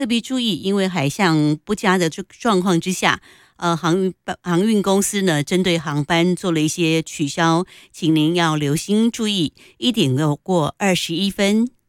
特别注意，因为海象不佳的状况之下，航运公司呢，针对航班做了一些取消，请您要留心注意。1点过21分，